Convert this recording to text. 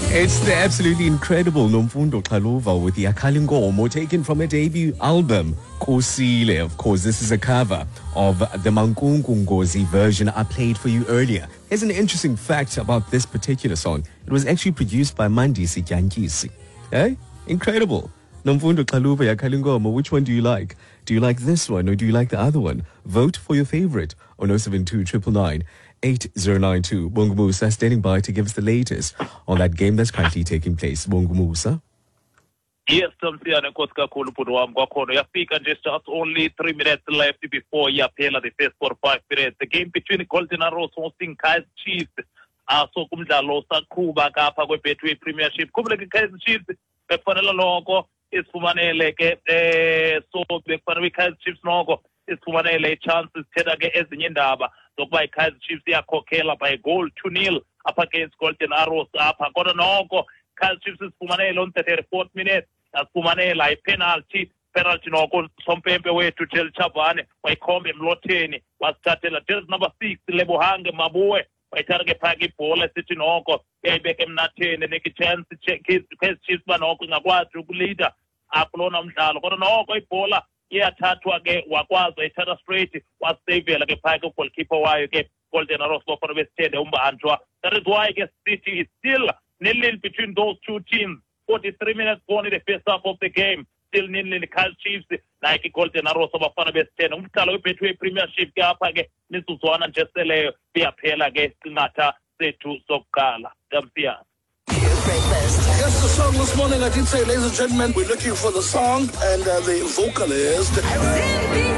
It's the absolutely incredible Nomfundo Xaluva with the Akhali Nkomo taken from a debut album, Kosile. Of course, this is a cover of the Mankungu Ngozi version I played for you earlier. Here's an interesting fact about this particular song. It was actually produced by Mandisi Tyankisi. Eh? Incredible. Nomfundo Xaluva, Akhali Nkomo, which one do you like? Do you like this one or do you like the other one? Vote for your favorite on 072 999 8092. Bongu Musa standing by to give us the latest on that game that's currently taking place. Bongu Musa. Yes, Tomsiana Koska Kulupudwam Gokono. Yafika just only 3 minutes left before Yapela the first 45 minutes. The game between Golden Arrows hosting Kaizer Chiefs. So Kumdalo Sakuba Kapa between Premiership. Kumleke Kaizer Chiefs. Befanela Logo is Fumanele. So Befanwi Kaizer Chiefs Nogo is Fumanele chances Tedage as the Yindaba. So by Kaizer Chiefs Kokela by a goal 2-0 up against Golden Arrows up. Nogo Kaizer Chiefs is Fumanele on the 34th minute. As Fumanele penalty nogo Sompempe way to tell Chabane by Kombe Mloteni was started at number 6 Lebohang Mabue by target Pagi Pola City Nogo Bekem Nate and Neki chance to check his Chiefs Manoko Nagua leader Apolona Mdalo Nogo Pola. Yeah, Tatuage, Wakwaza, a Tata straight was Savior like a pack of keeper while you get Golden Arrows for the West State, Andra. That is why I guess City is still nil between those two teams. 43 minutes gone in the first half of the game. Still nil in the Kaizer Chiefs, like Golden Arrows of a West State. Umtalo between Premiership Gapage, Nisuswana, Jessele, Biapela against Nata, Setu Sokala. Damsia. Yes, the song this morning, I did say, ladies and gentlemen, we're looking for the song and the vocalist.